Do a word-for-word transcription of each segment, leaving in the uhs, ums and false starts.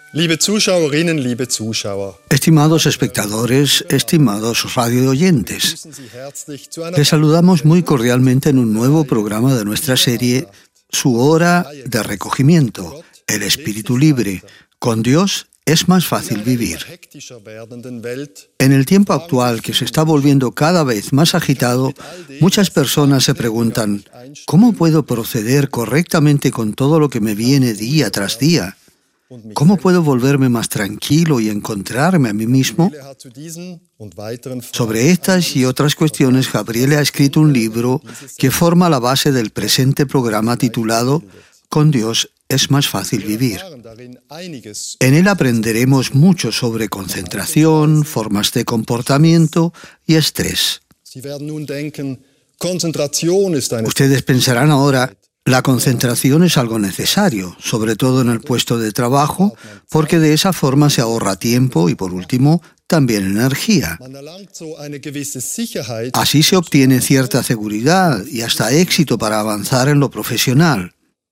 Liebe Zuschauerinnen, liebe Zuschauer. Estimados espectadores, estimados radioyentes, les saludamos muy cordialmente en un nuevo programa de nuestra serie Su hora de recogimiento, el espíritu libre. Con Dios es más fácil vivir. En el tiempo actual, que se está volviendo cada vez más agitado, muchas personas se preguntan, ¿cómo puedo proceder correctamente con todo lo que me viene día tras día? ¿Cómo puedo volverme más tranquilo y encontrarme a mí mismo? Sobre estas y otras cuestiones, Gabriele ha escrito un libro que forma la base del presente programa titulado Con Dios es más fácil vivir. En él aprenderemos mucho sobre concentración, formas de comportamiento y estrés. Ustedes pensarán ahora, la concentración es algo necesario, sobre todo en el puesto de trabajo, porque de esa forma se ahorra tiempo y, por último, también energía. Así se obtiene cierta seguridad y hasta éxito para avanzar en lo profesional.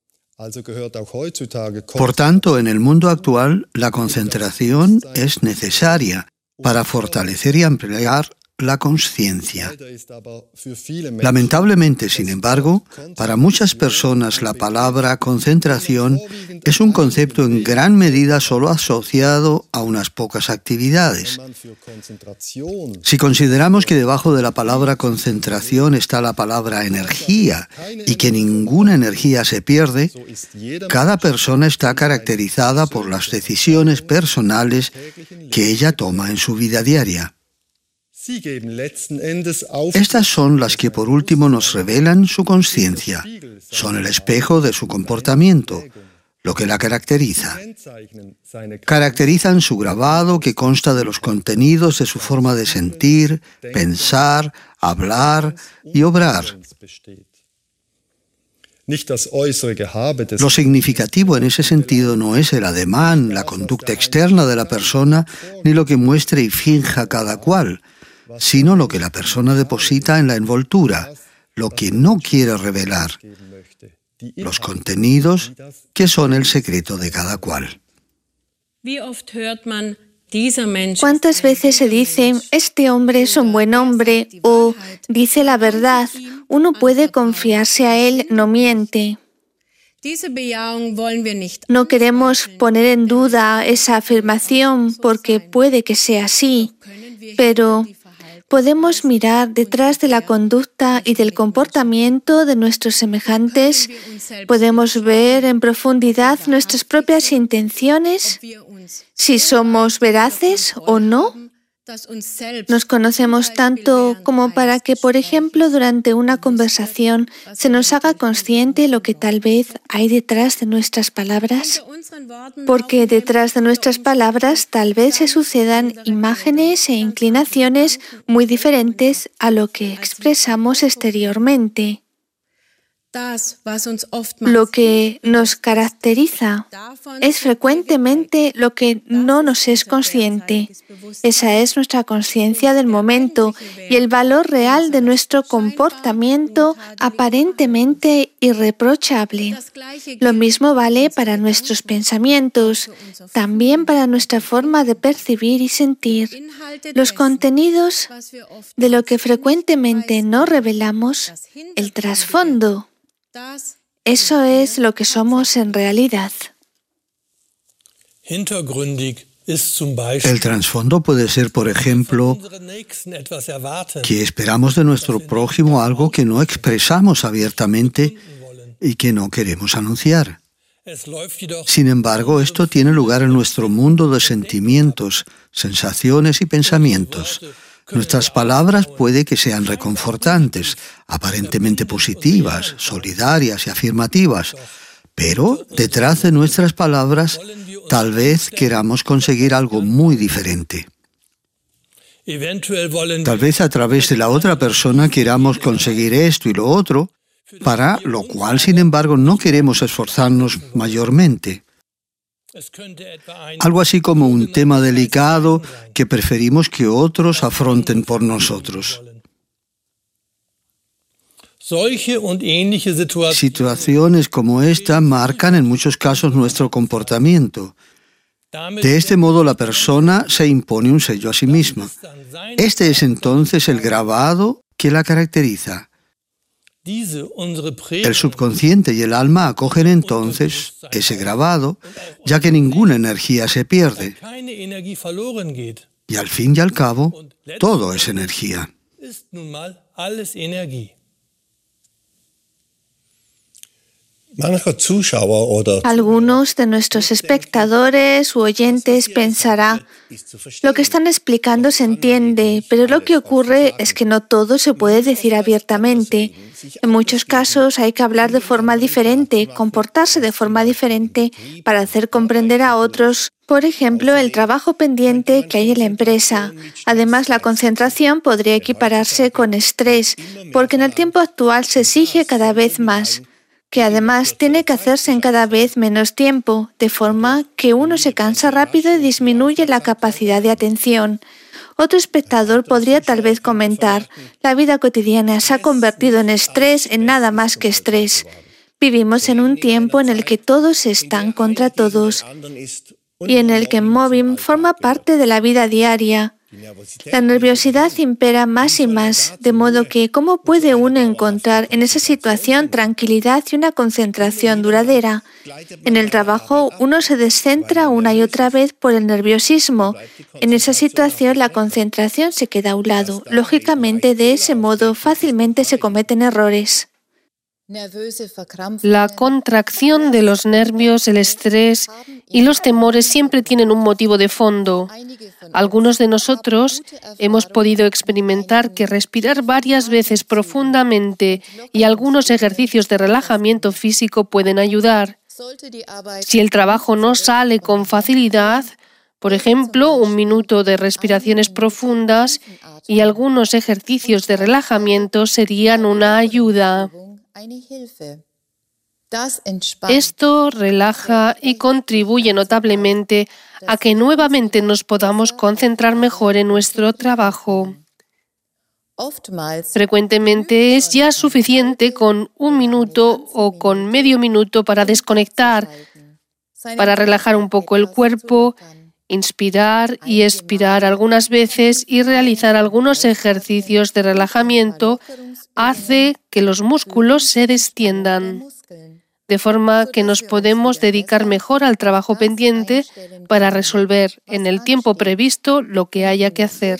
Por tanto, en el mundo actual, la concentración es necesaria para fortalecer y ampliar la conciencia. Lamentablemente, sin embargo, para muchas personas la palabra concentración es un concepto en gran medida solo asociado a unas pocas actividades. Si consideramos que debajo de la palabra concentración está la palabra energía y que ninguna energía se pierde, cada persona está caracterizada por las decisiones personales que ella toma en su vida diaria. Estas son las que por último nos revelan su conciencia, son el espejo de su comportamiento, lo que la caracteriza. Caracterizan su grabado que consta de los contenidos de su forma de sentir, pensar, hablar y obrar. Lo significativo en ese sentido no es el ademán, la conducta externa de la persona, ni lo que muestre y finja cada cual, sino lo que la persona deposita en la envoltura, lo que no quiere revelar, los contenidos que son el secreto de cada cual. ¿Cuántas veces se dice, este hombre es un buen hombre, o dice la verdad, uno puede confiarse a él, no miente? No queremos poner en duda esa afirmación porque puede que sea así, pero podemos mirar detrás de la conducta y del comportamiento de nuestros semejantes, podemos ver en profundidad nuestras propias intenciones, si somos veraces o no. Nos conocemos tanto como para que, por ejemplo, durante una conversación se nos haga consciente lo que tal vez hay detrás de nuestras palabras, porque detrás de nuestras palabras tal vez se sucedan imágenes e inclinaciones muy diferentes a lo que expresamos exteriormente. Lo que nos caracteriza es frecuentemente lo que no nos es consciente. Esa es nuestra conciencia del momento y el valor real de nuestro comportamiento aparentemente irreprochable. Lo mismo vale para nuestros pensamientos, también para nuestra forma de percibir y sentir. Los contenidos de lo que frecuentemente no revelamos, el trasfondo. Eso es lo que somos en realidad. El trasfondo puede ser, por ejemplo, que esperamos de nuestro prójimo algo que no expresamos abiertamente y que no queremos anunciar. Sin embargo, esto tiene lugar en nuestro mundo de sentimientos, sensaciones y pensamientos. Nuestras palabras puede que sean reconfortantes, aparentemente positivas, solidarias y afirmativas, pero detrás de nuestras palabras tal vez queramos conseguir algo muy diferente. Tal vez a través de la otra persona queramos conseguir esto y lo otro, para lo cual, sin embargo, no queremos esforzarnos mayormente. Algo así como un tema delicado que preferimos que otros afronten por nosotros. Situaciones como esta marcan en muchos casos nuestro comportamiento. De este modo, la persona se impone un sello a sí misma. Este es entonces el grabado que la caracteriza. El subconsciente y el alma acogen entonces ese grabado, ya que ninguna energía se pierde. Y al fin y al cabo, todo es energía. Algunos de nuestros espectadores u oyentes pensarán, lo que están explicando se entiende, pero lo que ocurre es que no todo se puede decir abiertamente. En muchos casos hay que hablar de forma diferente, comportarse de forma diferente para hacer comprender a otros, por ejemplo, el trabajo pendiente que hay en la empresa. Además, la concentración podría equipararse con estrés, porque en el tiempo actual se exige cada vez más, que además tiene que hacerse en cada vez menos tiempo, de forma que uno se cansa rápido y disminuye la capacidad de atención. Otro espectador podría tal vez comentar, la vida cotidiana se ha convertido en estrés, en nada más que estrés. Vivimos en un tiempo en el que todos están contra todos y en el que el móvil forma parte de la vida diaria. La nerviosidad impera más y más, de modo que ¿cómo puede uno encontrar en esa situación tranquilidad y una concentración duradera? En el trabajo uno se descentra una y otra vez por el nerviosismo. En esa situación la concentración se queda a un lado. Lógicamente, de ese modo fácilmente se cometen errores. La contracción de los nervios, el estrés y los temores siempre tienen un motivo de fondo. Algunos de nosotros hemos podido experimentar que respirar varias veces profundamente y algunos ejercicios de relajamiento físico pueden ayudar. Si el trabajo no sale con facilidad, por ejemplo, un minuto de respiraciones profundas y algunos ejercicios de relajamiento serían una ayuda. Esto relaja y contribuye notablemente a que nuevamente nos podamos concentrar mejor en nuestro trabajo. Frecuentemente es ya suficiente con un minuto o con medio minuto para desconectar, para relajar un poco el cuerpo, inspirar y expirar algunas veces y realizar algunos ejercicios de relajamiento hace que los músculos se distiendan, de forma que nos podemos dedicar mejor al trabajo pendiente para resolver en el tiempo previsto lo que haya que hacer.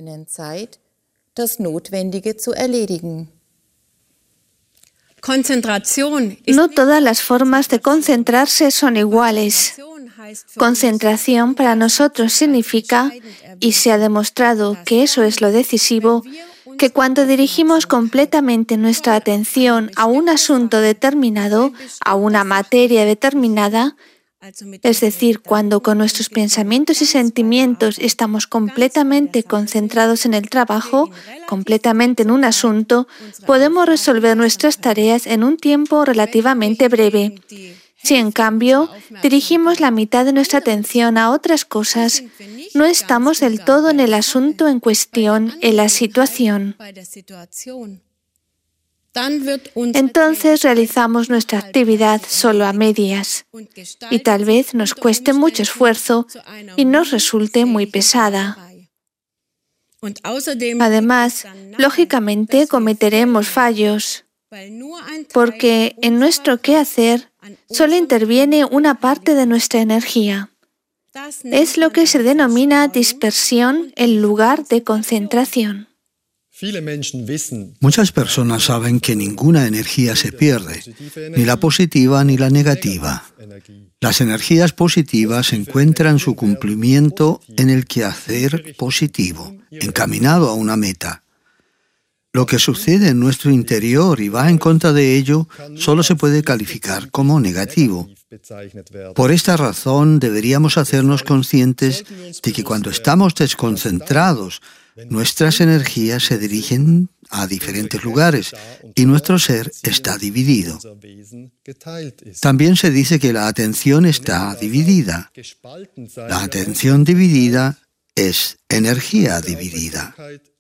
No todas las formas de concentrarse son iguales. Concentración para nosotros significa, y se ha demostrado que eso es lo decisivo, que cuando dirigimos completamente nuestra atención a un asunto determinado, a una materia determinada, es decir, cuando con nuestros pensamientos y sentimientos estamos completamente concentrados en el trabajo, completamente en un asunto, podemos resolver nuestras tareas en un tiempo relativamente breve. Si, en cambio, dirigimos la mitad de nuestra atención a otras cosas, no estamos del todo en el asunto en cuestión, en la situación. Entonces realizamos nuestra actividad solo a medias y tal vez nos cueste mucho esfuerzo y nos resulte muy pesada. Además, lógicamente cometeremos fallos, porque en nuestro quehacer solo interviene una parte de nuestra energía. Es lo que se denomina dispersión en lugar de concentración. Muchas personas saben que ninguna energía se pierde, ni la positiva ni la negativa. Las energías positivas encuentran su cumplimiento en el quehacer positivo, encaminado a una meta. Lo que sucede en nuestro interior y va en contra de ello solo se puede calificar como negativo. Por esta razón deberíamos hacernos conscientes de que cuando estamos desconcentrados, nuestras energías se dirigen a diferentes lugares y nuestro ser está dividido. También se dice que la atención está dividida. La atención dividida es energía dividida.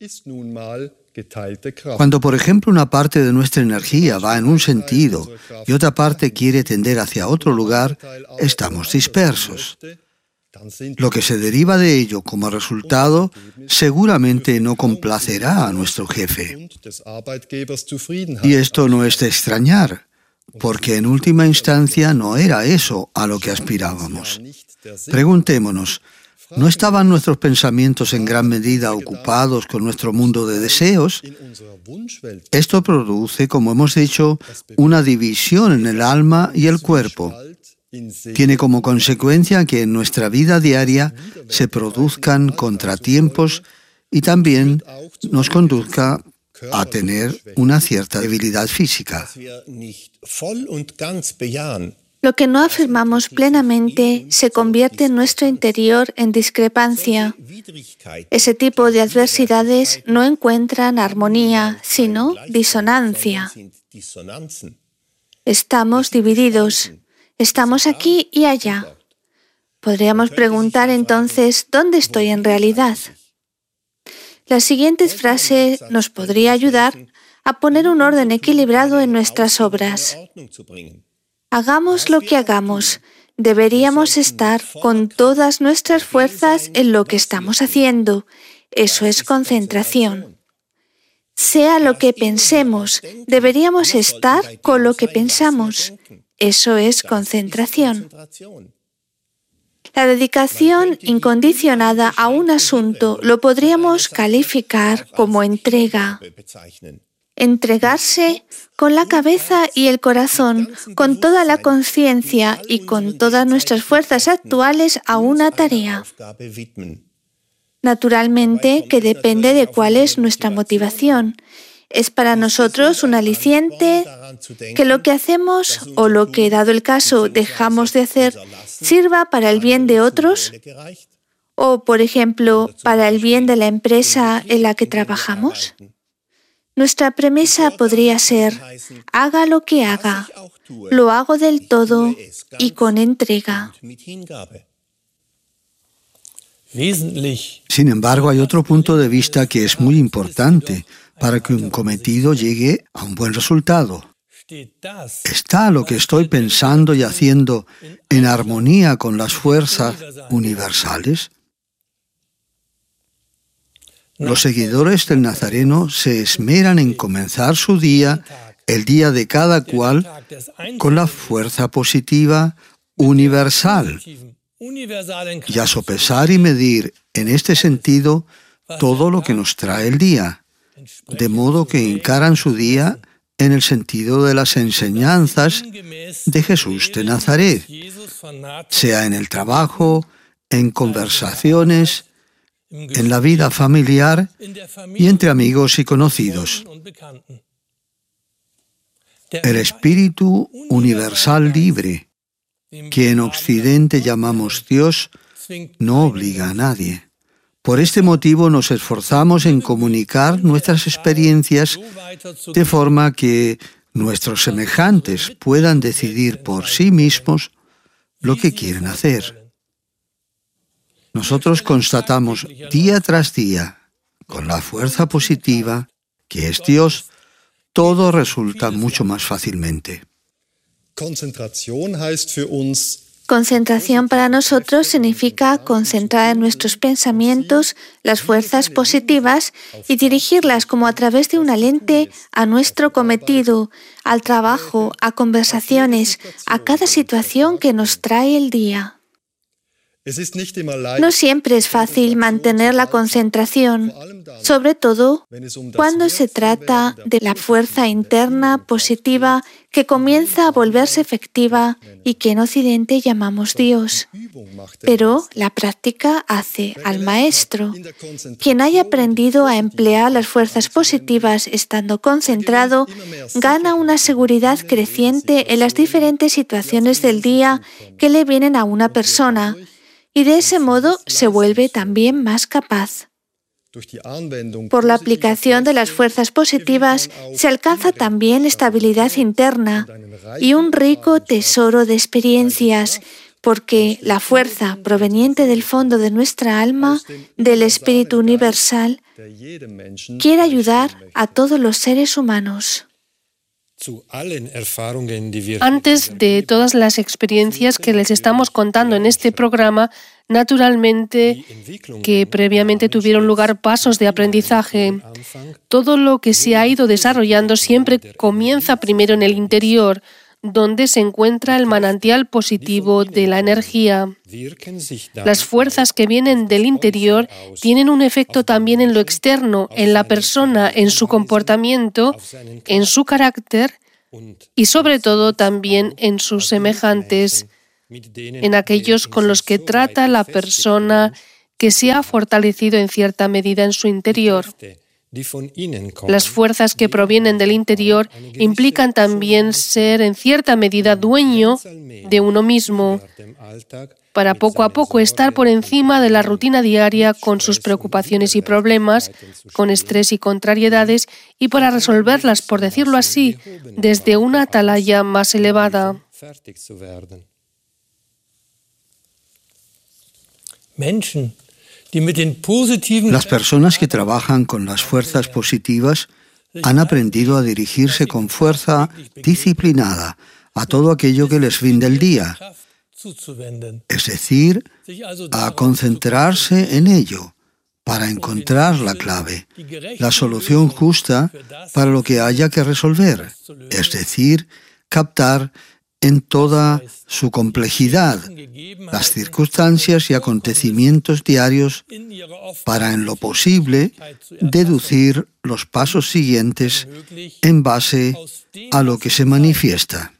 Cuando, por ejemplo, una parte de nuestra energía va en un sentido y otra parte quiere tender hacia otro lugar, estamos dispersos. Lo que se deriva de ello como resultado seguramente no complacerá a nuestro jefe. Y esto no es de extrañar, porque en última instancia no era eso a lo que aspirábamos. Preguntémonos, ¿no estaban nuestros pensamientos en gran medida ocupados con nuestro mundo de deseos? Esto produce, como hemos dicho, una división en el alma y el cuerpo. Tiene como consecuencia que en nuestra vida diaria se produzcan contratiempos y también nos conduzca a tener una cierta debilidad física. Lo que no afirmamos plenamente se convierte en nuestro interior en discrepancia. Ese tipo de adversidades no encuentran armonía, sino disonancia. Estamos divididos. Estamos aquí y allá. Podríamos preguntar entonces, ¿dónde estoy en realidad? La siguiente frase nos podría ayudar a poner un orden equilibrado en nuestras obras. Hagamos lo que hagamos, deberíamos estar con todas nuestras fuerzas en lo que estamos haciendo. Eso es concentración. Sea lo que pensemos, deberíamos estar con lo que pensamos. Eso es concentración. La dedicación incondicionada a un asunto lo podríamos calificar como entrega. Entregarse con la cabeza y el corazón, con toda la conciencia y con todas nuestras fuerzas actuales a una tarea. Naturalmente, que depende de cuál es nuestra motivación. Es para nosotros un aliciente que lo que hacemos o lo que, dado el caso, dejamos de hacer, sirva para el bien de otros o, por ejemplo, para el bien de la empresa en la que trabajamos. Nuestra premisa podría ser, haga lo que haga, lo hago del todo y con entrega. Sin embargo, hay otro punto de vista que es muy importante para que un cometido llegue a un buen resultado. ¿Está lo que estoy pensando y haciendo en armonía con las fuerzas universales? Los seguidores del Nazareno se esmeran en comenzar su día, el día de cada cual, con la fuerza positiva universal, y a sopesar y medir en este sentido todo lo que nos trae el día, de modo que encaran su día en el sentido de las enseñanzas de Jesús de Nazaret, sea en el trabajo, en conversaciones, en la vida familiar y entre amigos y conocidos. El espíritu universal libre, que en Occidente llamamos Dios, no obliga a nadie. Por este motivo nos esforzamos en comunicar nuestras experiencias de forma que nuestros semejantes puedan decidir por sí mismos lo que quieren hacer. Nosotros constatamos día tras día, con la fuerza positiva, que es Dios, todo resulta mucho más fácilmente. Concentración para nosotros significa concentrar en nuestros pensamientos las fuerzas positivas y dirigirlas como a través de una lente a nuestro cometido, al trabajo, a conversaciones, a cada situación que nos trae el día. No siempre es fácil mantener la concentración, sobre todo cuando se trata de la fuerza interna positiva que comienza a volverse efectiva y que en Occidente llamamos Dios. Pero la práctica hace al maestro. Quien haya aprendido a emplear las fuerzas positivas estando concentrado, gana una seguridad creciente en las diferentes situaciones del día que le vienen a una persona, y de ese modo se vuelve también más capaz. Por la aplicación de las fuerzas positivas se alcanza también estabilidad interna y un rico tesoro de experiencias, porque la fuerza proveniente del fondo de nuestra alma, del Espíritu Universal, quiere ayudar a todos los seres humanos. Antes de todas las experiencias que les estamos contando en este programa, naturalmente que previamente tuvieron lugar pasos de aprendizaje. Todo lo que se ha ido desarrollando siempre comienza primero en el interior, donde se encuentra el manantial positivo de la energía. Las fuerzas que vienen del interior tienen un efecto también en lo externo, en la persona, en su comportamiento, en su carácter y sobre todo también en sus semejantes, en aquellos con los que trata la persona que se ha fortalecido en cierta medida en su interior. Las fuerzas que provienen del interior implican también ser en cierta medida dueño de uno mismo, para poco a poco estar por encima de la rutina diaria con sus preocupaciones y problemas, con estrés y contrariedades, y para resolverlas, por decirlo así, desde una atalaya más elevada. Las personas que trabajan con las fuerzas positivas han aprendido a dirigirse con fuerza disciplinada a todo aquello que les rinde el día, es decir, a concentrarse en ello para encontrar la clave, la solución justa para lo que haya que resolver, es decir, captar en toda su complejidad las circunstancias y acontecimientos diarios para, en lo posible, deducir los pasos siguientes en base a lo que se manifiesta.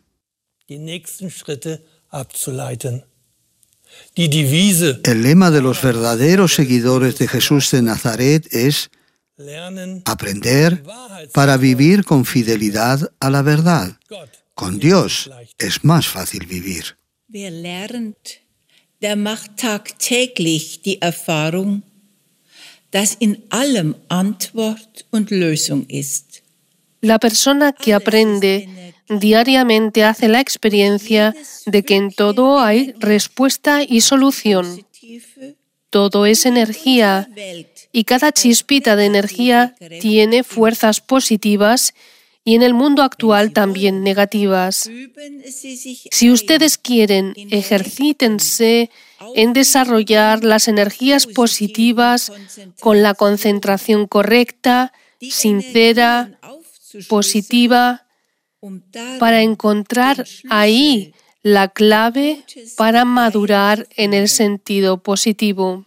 El lema de los verdaderos seguidores de Jesús de Nazaret es aprender para vivir con fidelidad a la verdad. Con Dios es más fácil vivir. Wer lernt, der macht tagtäglich die Erfahrung, dass in allem Antwort und Lösung ist. La persona que aprende diariamente hace la experiencia de que en todo hay respuesta y solución. Todo es energía y cada chispita de energía tiene fuerzas positivas y en el mundo actual también negativas. Si ustedes quieren, ejercítense en desarrollar las energías positivas con la concentración correcta, sincera, positiva, para encontrar ahí la clave para madurar en el sentido positivo.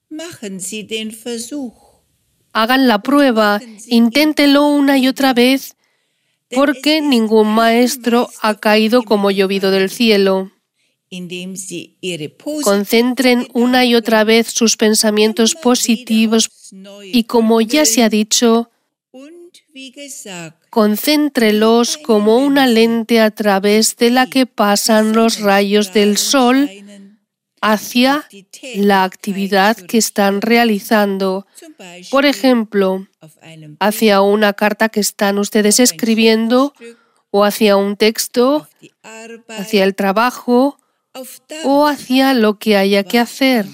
Hagan la prueba, inténtenlo una y otra vez, porque ningún maestro ha caído como llovido del cielo. Concentren una y otra vez sus pensamientos positivos y, como ya se ha dicho, concéntrelos como una lente a través de la que pasan los rayos del sol hacia la actividad que están realizando. Por ejemplo, hacia una carta que están ustedes escribiendo, o hacia un texto, hacia el trabajo, o hacia lo que haya que hacer.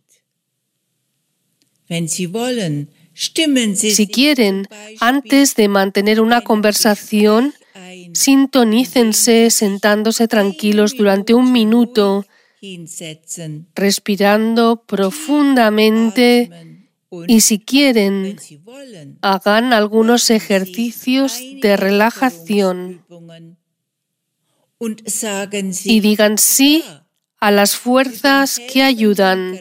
Si quieren, antes de mantener una conversación, sintonícense sentándose tranquilos durante un minuto, respirando profundamente, y si quieren, hagan algunos ejercicios de relajación y digan sí a las fuerzas que ayudan.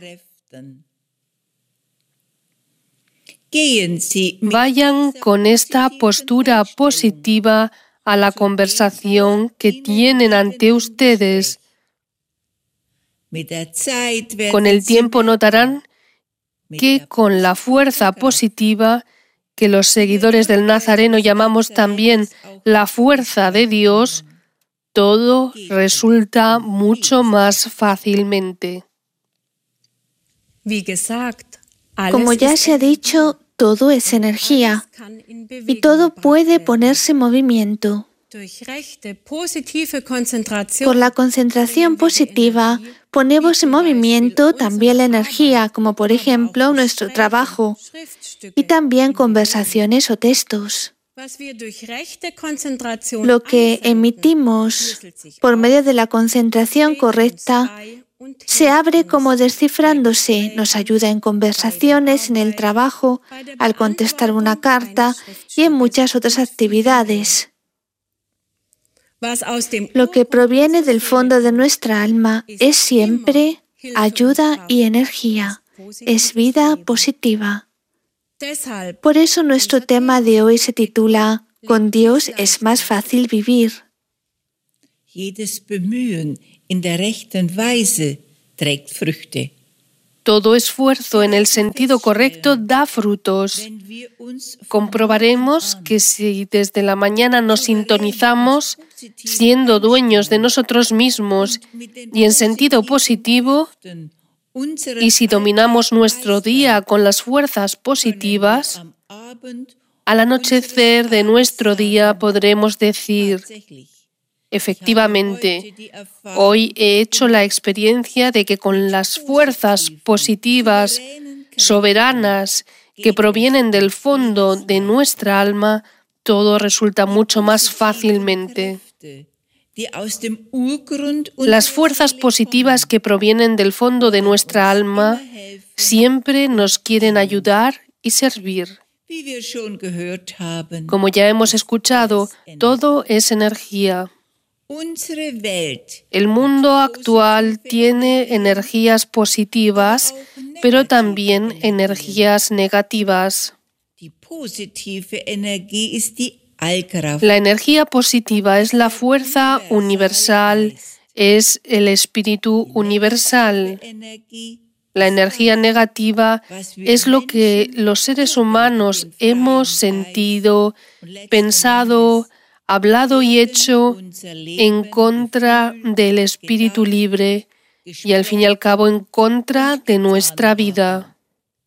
Vayan con esta postura positiva a la conversación que tienen ante ustedes. Con el tiempo notarán que con la fuerza positiva, que los seguidores del Nazareno llamamos también la fuerza de Dios, todo resulta mucho más fácilmente. Como ya se ha dicho, todo es energía y todo puede ponerse en movimiento. Por la concentración positiva, ponemos en movimiento también la energía, como por ejemplo nuestro trabajo, y también conversaciones o textos. Lo que emitimos por medio de la concentración correcta se abre como descifrándose, nos ayuda en conversaciones, en el trabajo, al contestar una carta y en muchas otras actividades. Lo que proviene del fondo de nuestra alma es siempre ayuda y energía, es vida positiva. Por eso nuestro tema de hoy se titula Con Dios es más fácil vivir. Todo esfuerzo en el sentido correcto da frutos. Comprobaremos que si desde la mañana nos sintonizamos, siendo dueños de nosotros mismos y en sentido positivo, y si dominamos nuestro día con las fuerzas positivas, al anochecer de nuestro día podremos decir: efectivamente, hoy he hecho la experiencia de que con las fuerzas positivas, soberanas, que provienen del fondo de nuestra alma, todo resulta mucho más fácilmente. Las fuerzas positivas que provienen del fondo de nuestra alma siempre nos quieren ayudar y servir. Como ya hemos escuchado, todo es energía. El mundo actual tiene energías positivas, pero también energías negativas. La energía positiva es la fuerza universal, es el espíritu universal. La energía negativa es lo que los seres humanos hemos sentido, pensado, hablado y hecho en contra del espíritu libre y al fin y al cabo en contra de nuestra vida.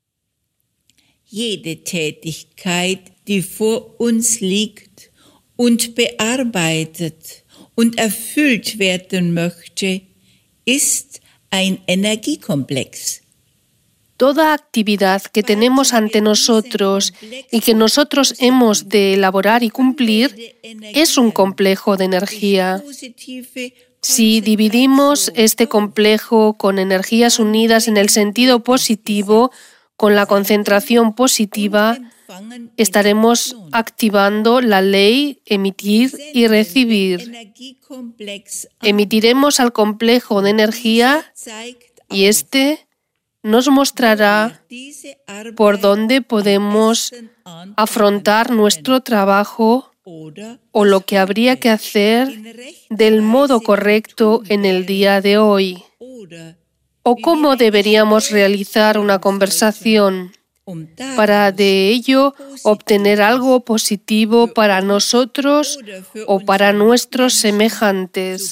Jede Tätigkeit, die vor uns liegt und bearbeitet und erfüllt werden möchte, ist ein Energiekomplex. Toda actividad que tenemos ante nosotros y que nosotros hemos de elaborar y cumplir es un complejo de energía. Si dividimos este complejo con energías unidas en el sentido positivo, con la concentración positiva, estaremos activando la ley emitir y recibir. Emitiremos al complejo de energía y este nos mostrará por dónde podemos afrontar nuestro trabajo o lo que habría que hacer del modo correcto en el día de hoy, o cómo deberíamos realizar una conversación para de ello obtener algo positivo para nosotros o para nuestros semejantes.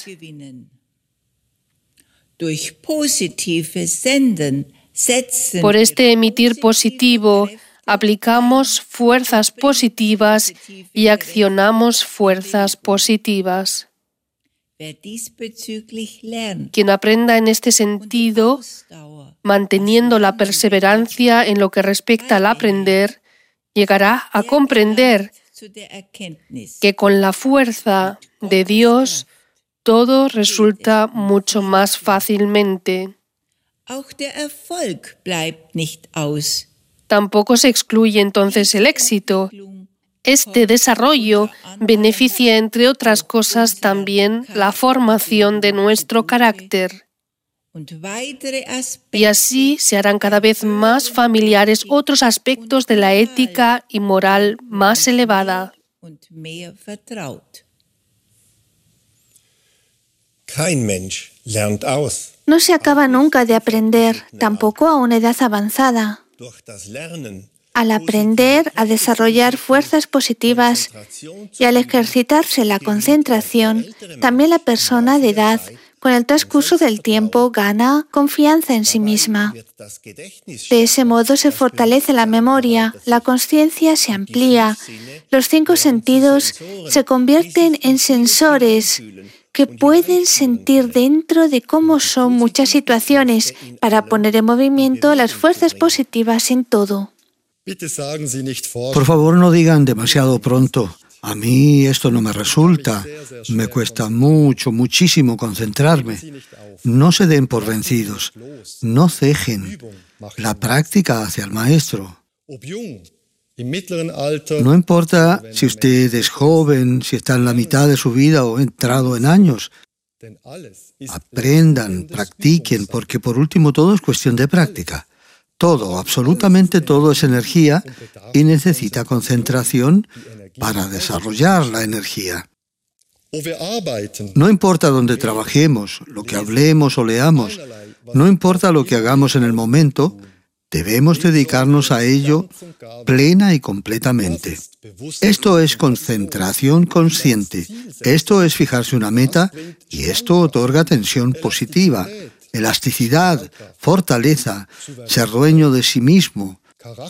Por este emitir positivo, aplicamos fuerzas positivas y accionamos fuerzas positivas. Quien aprenda en este sentido, manteniendo la perseverancia en lo que respecta al aprender, llegará a comprender que con la fuerza de Dios todo resulta mucho más fácilmente. Tampoco se excluye entonces el éxito. Este desarrollo beneficia, entre otras cosas, también la formación de nuestro carácter. Y así se harán cada vez más familiares otros aspectos de la ética y moral más elevada. No se acaba nunca de aprender, tampoco a una edad avanzada. Al aprender a desarrollar fuerzas positivas y al ejercitarse la concentración, también la persona de edad, con el transcurso del tiempo, gana confianza en sí misma. De ese modo se fortalece la memoria, la consciencia se amplía, los cinco sentidos se convierten en sensores que pueden sentir dentro de cómo son muchas situaciones para poner en movimiento las fuerzas positivas en todo. Por favor, no digan demasiado pronto: a mí esto no me resulta, me cuesta mucho, muchísimo concentrarme. No se den por vencidos, no cejen. La práctica hacia el maestro. No importa si usted es joven, si está en la mitad de su vida o entrado en años. Aprendan, practiquen, porque por último todo es cuestión de práctica. Todo, absolutamente todo es energía y necesita concentración para desarrollar la energía. No importa dónde trabajemos, lo que hablemos o leamos, no importa lo que hagamos en el momento, debemos dedicarnos a ello plena y completamente. Esto es concentración consciente, esto es fijarse una meta y esto otorga tensión positiva, elasticidad, fortaleza, ser dueño de sí mismo,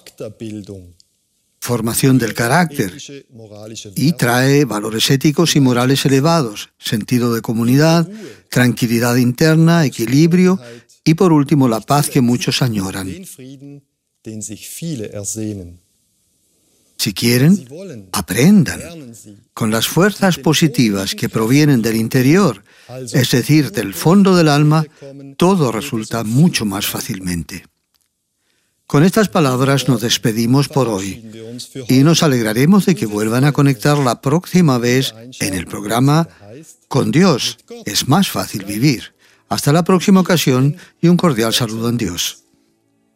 formación del carácter y trae valores éticos y morales elevados, sentido de comunidad, tranquilidad interna, equilibrio y por último la paz que muchos añoran. Si quieren, aprendan con las fuerzas positivas que provienen del interior, es decir, del fondo del alma, todo resulta mucho más fácilmente. Con estas palabras nos despedimos por hoy y nos alegraremos de que vuelvan a conectar la próxima vez en el programa Con Dios es más fácil vivir. Hasta la próxima ocasión y un cordial saludo en Dios.